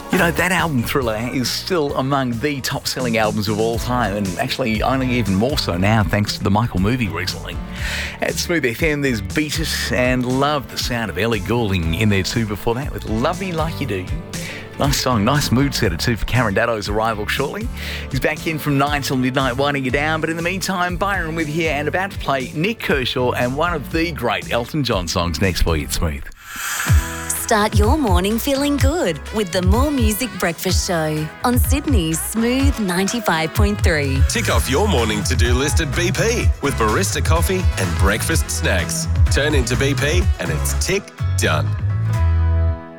You know, that album Thriller is still among the top-selling albums of all time, and actually only even more so now thanks to the Michael movie recently. At Smooth FM, there's Beat It, and love the sound of Ellie Goulding in there too before that with Love Me Like You Do. Nice song, nice mood setter too for Karen Datto's arrival shortly. He's back in from 9 till midnight winding you down, but in the meantime, Byron with you here and about to play Nick Kershaw and one of the great Elton John songs next for you at Smooth. Start your morning feeling good with the More Music Breakfast Show on Sydney's Smooth 95.3. Tick off your morning to-do list at BP with barista coffee and breakfast snacks. Turn into BP and it's tick done.